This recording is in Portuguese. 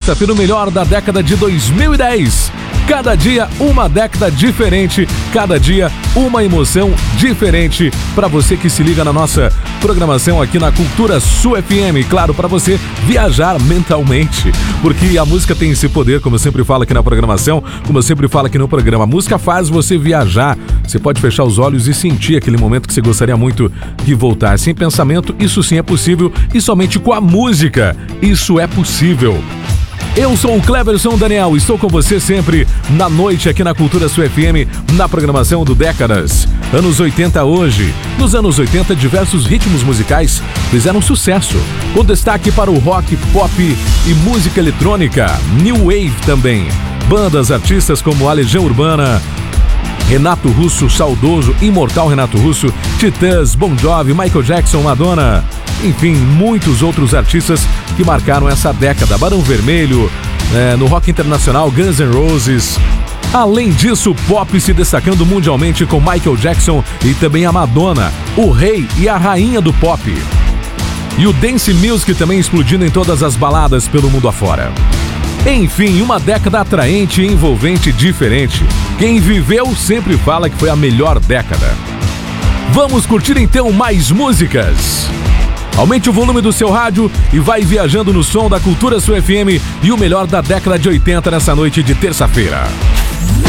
terça-feira, o melhor da década de 2010. Cada dia uma década diferente, cada dia uma emoção diferente para você que se liga na nossa programação aqui na Cultura Sul FM. Claro, para você viajar mentalmente, porque a música tem esse poder, como eu sempre falo aqui na programação, como eu sempre falo aqui no programa. A música faz você viajar. Você pode fechar os olhos e sentir aquele momento que você gostaria muito de voltar. Sem pensamento, isso sim é possível, e somente com a música isso é possível. Eu sou o Cleverson Daniel, estou com você sempre na noite aqui na Cultura Sul FM, na programação do Décadas. Anos 80 hoje. Nos anos 80, diversos ritmos musicais fizeram sucesso, com destaque para o rock, pop e música eletrônica, New Wave também. Bandas, artistas como a Legião Urbana, Renato Russo, saudoso, imortal Renato Russo, Titãs, Bon Jovi, Michael Jackson, Madonna, enfim, muitos outros artistas que marcaram essa década. Barão Vermelho, no rock internacional, Guns N' Roses. Além disso, o pop se destacando mundialmente com Michael Jackson e também a Madonna, o rei e a rainha do pop. E o dance music também explodindo em todas as baladas pelo mundo afora. Enfim, uma década atraente, envolvente e diferente. Quem viveu sempre fala que foi a melhor década. Vamos curtir então mais músicas. Aumente o volume do seu rádio e vai viajando no som da Cultura Sul FM e o melhor da década de 80 nessa noite de terça-feira.